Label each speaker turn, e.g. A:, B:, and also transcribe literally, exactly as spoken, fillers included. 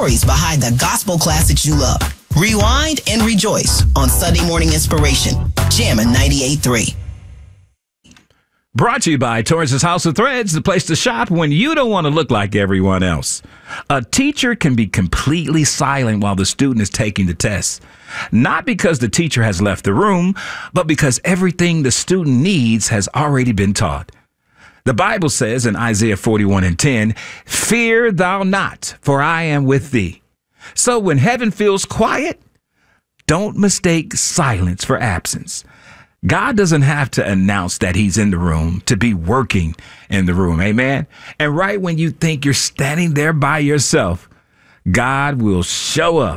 A: stories behind the gospel classics you love. Rewind and rejoice on Sunday Morning Inspiration. Jammin' ninety-eight point three.
B: Brought to you by Torrance House of Threads, the place to shop when you don't want to look like everyone else. A teacher can be completely silent while the student is taking the test. Not because the teacher has left the room, but because everything the student needs has already been taught. The Bible says in Isaiah forty-one and ten, "Fear thou not, for I am with thee." So when heaven feels quiet, don't mistake silence for absence. God doesn't have to announce that he's in the room to be working in the room. Amen. And right when you think you're standing there by yourself, God will show up